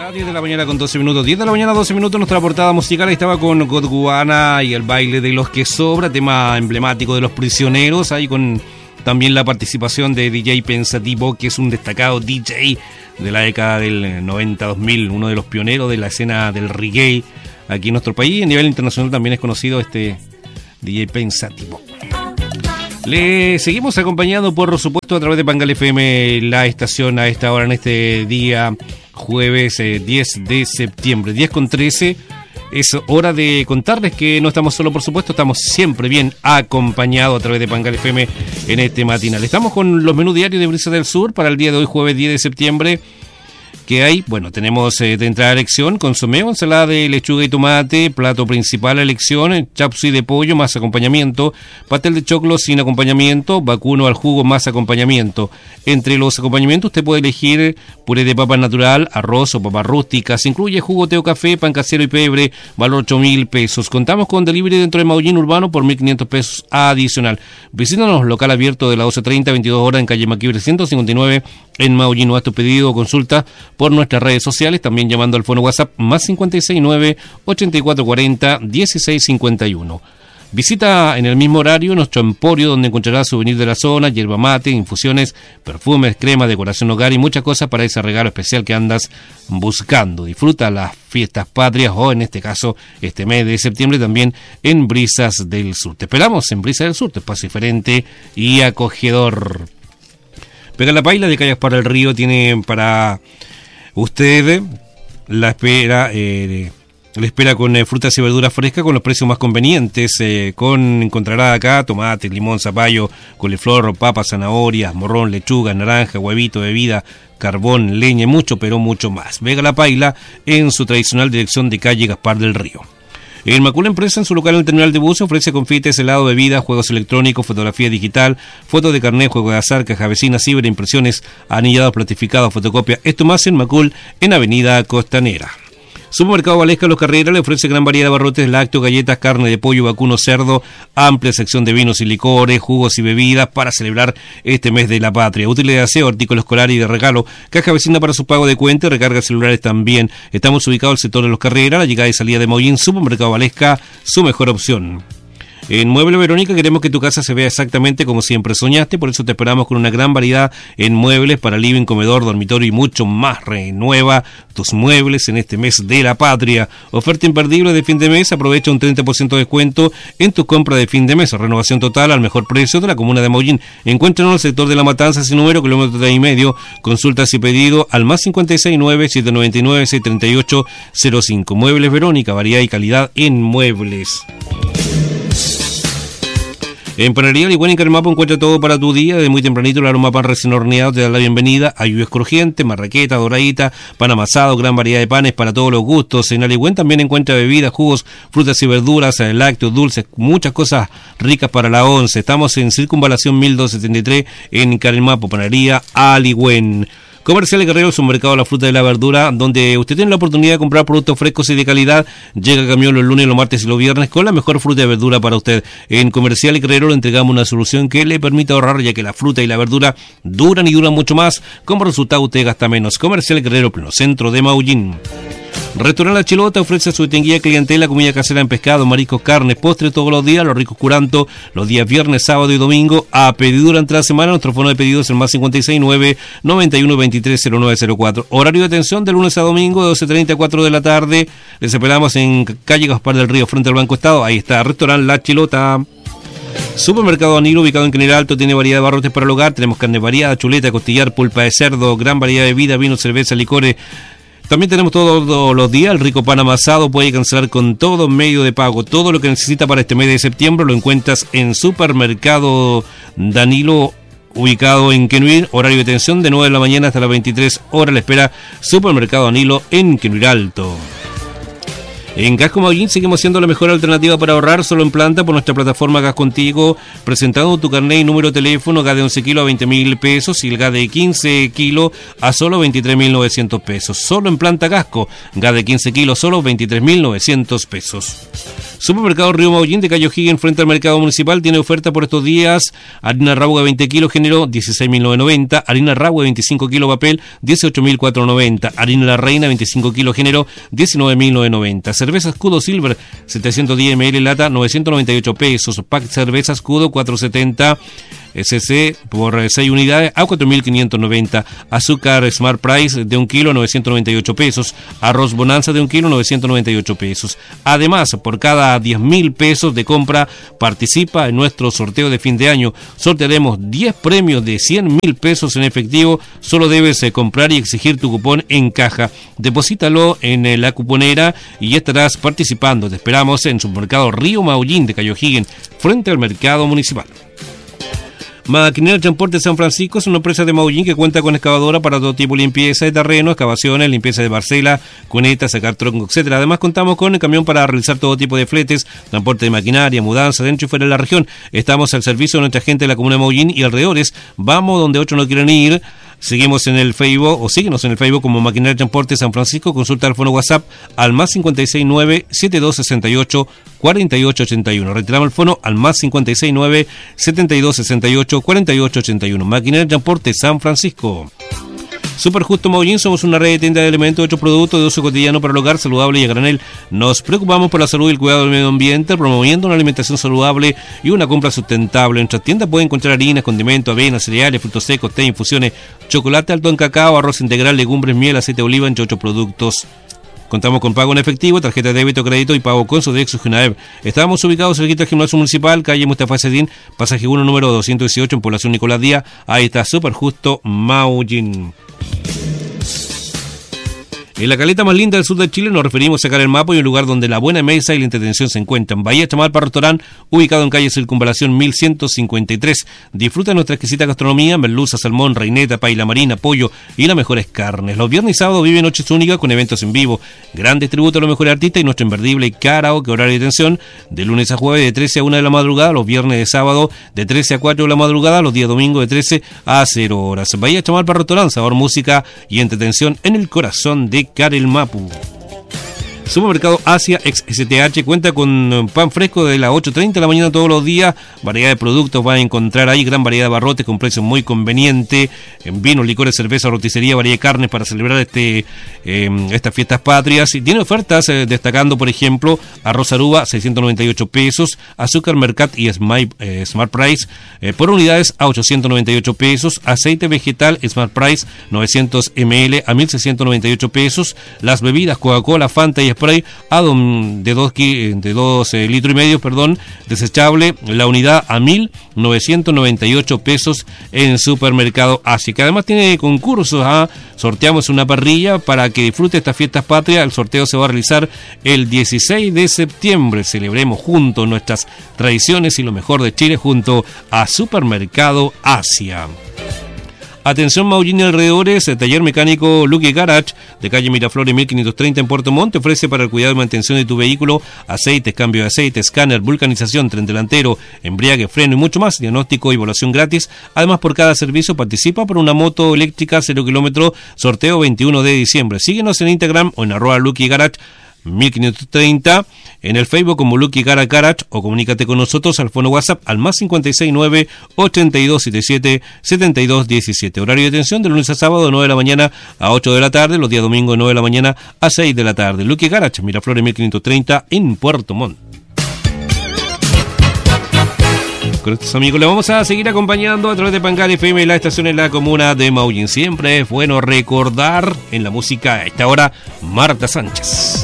Ya 10 de la mañana con 12 minutos. 10 de la mañana, 12 minutos. Nuestra portada musical estaba con Godwana y el baile de los que sobra, tema emblemático de Los Prisioneros. Ahí con también la participación de DJ Pensativo, que es un destacado DJ de la década del 90-2000, uno de los pioneros de la escena del reggae aquí en nuestro país. A nivel internacional también es conocido este DJ Pensativo. Le seguimos acompañando, por supuesto, a través de Pangal FM, la estación a esta hora, en este día jueves 10 de septiembre, 10:13. Es hora de contarles que no estamos solos, por supuesto, estamos siempre bien acompañados a través de Pangal FM en este matinal. Estamos con los menús diarios de Brisa del Sur para el día de hoy, jueves 10 de septiembre. Que hay, bueno, tenemos de entrada a elección, consomé, ensalada de lechuga y tomate, plato principal a elección, chapsui de pollo más acompañamiento, pastel de choclo sin acompañamiento, vacuno al jugo más acompañamiento. Entre los acompañamientos usted puede elegir puré de papa natural, arroz o papas rústicas, incluye jugo, té o café, pan casero y pebre, valor 8.000 pesos. Contamos con delivery dentro de Maullín Urbano por 1.500 pesos adicional. Visítanos, local abierto de las 12:30 a 22 horas en calle Maquibre 159 en Maullín. O haz tu pedido o consulta por nuestras redes sociales, también llamando al fono WhatsApp más 569-8440-1651. Visita en el mismo horario nuestro emporio, donde encontrarás souvenirs de la zona, yerba mate, infusiones, perfumes, cremas, decoración hogar y muchas cosas para ese regalo especial que andas buscando. Disfruta las fiestas patrias o, en este caso, este mes de septiembre también en Brisas del Sur. Te esperamos en Brisas del Sur, tu espacio diferente y acogedor. Pega la Paila de Calles para el Río tiene para usted la espera con frutas y verduras frescas con los precios más convenientes. Encontrará acá tomate, limón, zapallo, coliflor, papas, zanahorias, morrón, lechuga, naranja, huevito, bebida, carbón, leña y mucho, pero mucho más. Vega la Paila en su tradicional dirección de calle Gaspar del Río. El Macul Empresa, en su local en el terminal de buses, ofrece confites, helado, bebidas, juegos electrónicos, fotografía digital, fotos de carnet, juego de azar, caja vecina, ciberimpresiones, anillados, platificados, fotocopia. Esto más en Macul, en Avenida Costanera. Supermercado Valesca Los Carreras le ofrece gran variedad de barrotes, lácteos, galletas, carne de pollo, vacuno, cerdo, amplia sección de vinos y licores, jugos y bebidas para celebrar este mes de la patria. Útiles de aseo, artículos escolares y de regalo, caja vecina para su pago de cuenta y recargas celulares también. Estamos ubicados en el sector de Los Carreras, la llegada y salida de Maullín. Supermercado Valesca, su mejor opción. En Mueble Verónica queremos que tu casa se vea exactamente como siempre soñaste, por eso te esperamos con una gran variedad en muebles para living, comedor, dormitorio y mucho más. Renueva tus muebles en este mes de la patria. Oferta imperdible de fin de mes, aprovecha un 30% de descuento en tu compra de fin de mes. Renovación total al mejor precio de la comuna de Maullín. Encuéntranos en el sector de La Matanza, sin número, kilómetro 3,5. Consultas y pedido al más 569-799-63805. Muebles Verónica, variedad y calidad en muebles. En Panadería Ligüen y Carmapo encuentra todo para tu día. Desde muy tempranito el aroma pan recién horneado te da la bienvenida. Ayuyes crujiente, marraqueta, doradita, pan amasado, gran variedad de panes para todos los gustos. En Ligüen también encuentra bebidas, jugos, frutas y verduras, lácteos, dulces, muchas cosas ricas para la once. Estamos en Circunvalación 1273 en Carmapo. Panadería Ligüen. Comercial Guerrero, su mercado de la fruta y la verdura, donde usted tiene la oportunidad de comprar productos frescos y de calidad. Llega el camión los lunes, los martes y los viernes con la mejor fruta y verdura para usted. En Comercial Guerrero le entregamos una solución que le permite ahorrar, ya que la fruta y la verdura duran y duran mucho más. Como resultado usted gasta menos. Comercial Guerrero, pleno centro de Maullín. Restaurante La Chilota ofrece su distinguida clientela, comida casera en pescado, mariscos, carne, postre todos los días, los ricos curantos los días viernes, sábado y domingo. A pedido durante la semana, nuestro fono de pedidos es el más 569-9123-0904. Horario de atención de lunes a domingo, de 12:30 a 4 de la tarde. Les esperamos en calle Gaspar del Río, frente al Banco Estado. Ahí está, Restaurante La Chilota. Supermercado Danilo, ubicado en General Alto, tiene variedad de barrotes para el hogar. Tenemos carne variada, chuleta, costillar, pulpa de cerdo, gran variedad de bebidas, vino, cerveza, licores. También tenemos todos los días el rico pan amasado. Puede cancelar con todo medio de pago. Todo lo que necesita para este mes de septiembre lo encuentras en Supermercado Danilo, ubicado en Quenuir. Horario de atención de 9 de la mañana hasta las 23 horas. La espera Supermercado Danilo en Quenuir Alto. En Gas Maullín seguimos siendo la mejor alternativa para ahorrar solo en planta por nuestra plataforma Gas Contigo, presentando tu carnet y número de teléfono. Gas de 11 kilos a 20.000 pesos y el gas de 15 kilos a solo 23.900 pesos. Solo en planta Gasco, gas de 15 kilos solo 23.900 pesos. Supermercado Río Maullín de Cayo Higgins frente al mercado municipal tiene oferta por estos días. Harina Rahua 20 kilos género 16.990, harina Rahua 25 kilos papel 18.490, harina La Reina 25 kilos género 19.990. Cerveza Escudo Silver 710 ml lata 998 pesos. Pack cerveza Escudo 470 SC por 6 unidades a 4.590. Azúcar Smart Price de 1 kilo 998 pesos. Arroz Bonanza de 1 kilo 998 pesos. Además, por cada 10.000 pesos de compra participa en nuestro sorteo de fin de año. Sortearemos 10 premios de 100.000 pesos en efectivo. Solo debes comprar y exigir tu cupón en caja. Deposítalo en la cuponera y estarás participando. Te esperamos en Supermercado Río Maullín de Cayo Higgins frente al mercado municipal. Maquinaria Transporte San Francisco es una empresa de Maullín que cuenta con excavadora para todo tipo de limpieza de terreno, excavaciones, limpieza de parcela, cunetas, sacar tronco, etc. Además contamos con el camión para realizar todo tipo de fletes, transporte de maquinaria, mudanza dentro y fuera de la región. Estamos al servicio de nuestra gente de la comuna de Maullín y alrededores. Vamos donde otros no quieren ir. Seguimos en el Facebook o síguenos en el Facebook como Maquinaria Transporte San Francisco. Consulta el fono WhatsApp al más 569-7268-4881. Retiramos el fono al más 569-7268-4881. Maquinaria Transporte San Francisco. Super Justo Maullín, somos una red de tiendas de elementos y otros productos de uso cotidiano para el hogar, saludable y a granel. Nos preocupamos por la salud y el cuidado del medio ambiente, promoviendo una alimentación saludable y una compra sustentable. En nuestras tiendas pueden encontrar harinas, condimentos, avenas, cereales, frutos secos, té, infusiones, chocolate alto en cacao, arroz integral, legumbres, miel, aceite de oliva, entre otros productos. Contamos con pago en efectivo, tarjeta de débito, crédito y pago con Sodexo Junaev. Estamos ubicados cerquita del Gimnasio Municipal, calle Mustafa Sedín, pasaje 1, número 218, en Población Nicolás Díaz. Ahí está Super Justo Maullín. En la caleta más linda del sur de Chile nos referimos a sacar el mapa y un lugar donde la buena mesa y la entretención se encuentran. Bahía Chamalpa Restaurant, ubicado en calle Circunvalación 1153. Disfruta de nuestra exquisita gastronomía, merluza, salmón, reineta, paila marina, pollo y las mejores carnes. Los viernes y sábados vive noches únicas con eventos en vivo, grandes tributos a los mejores artistas y nuestro invertible karaoke, horario de atención de lunes a jueves de 13 a 1 de la madrugada, los viernes de sábado de 13 a 4 de la madrugada, los días domingos de 13 a 0 horas. Bahía Chamalpa Restaurant, sabor, música y entretención en el corazón de Carelmapu. Supermercado Asia ex STH cuenta con pan fresco de las 8:30 de la mañana todos los días, variedad de productos, van a encontrar ahí gran variedad de barrotes con precios muy convenientes, en vinos, licores, cerveza, roticería, variedad de carnes para celebrar estas fiestas patrias. Y tiene ofertas destacando, por ejemplo, arroz aruba 698 pesos, azúcar Mercat y Smart Price por unidades a 898 pesos, aceite vegetal Smart Price 900 ml a 1.698 pesos, las bebidas Coca-Cola, Fanta y Spray de 2 litros y medio, desechable, la unidad a 1.998 pesos en Supermercado Asia, que además tiene concursos. Sorteamos una parrilla para que disfrute estas fiestas patrias. El sorteo se va a realizar el 16 de septiembre. Celebremos juntos nuestras tradiciones y lo mejor de Chile junto a Supermercado Asia. Atención Maullín y alrededores, el taller mecánico Lucky Garage de calle Miraflores 1530 en Puerto Montt ofrece para el cuidado y mantención de tu vehículo aceites, cambio de aceite, escáner, vulcanización, tren delantero, embriague, freno y mucho más, diagnóstico y evaluación gratis. Además, por cada servicio participa por una moto eléctrica 0 kilómetros, sorteo 21 de diciembre. Síguenos en Instagram o en @Lucky Garage 1530, en el Facebook como Lucky Garage o comunícate con nosotros al fono WhatsApp al más 569-8277-7217. Horario de atención de lunes a sábado de 9 de la mañana a 8 de la tarde, los días domingos de 9 de la mañana a 6 de la tarde. Lucky Garage, Miraflores 1530 en Puerto Montt. Con estos amigos le vamos a seguir acompañando a través de Pangal FM y la estación en la comuna de Maullín. Siempre es bueno recordar en la música a esta hora Marta Sánchez.